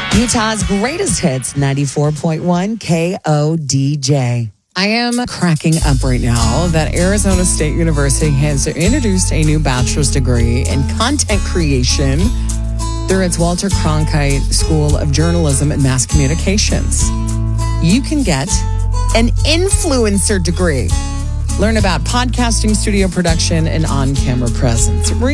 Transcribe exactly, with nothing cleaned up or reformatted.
Utah's greatest hits, ninety-four point one K O D J. I am cracking up right now that Arizona State University has introduced a new bachelor's degree in content creation through its Walter Cronkite School of Journalism and Mass Communications. You can get an influencer degree. Learn about podcasting, studio production, and on-camera presence.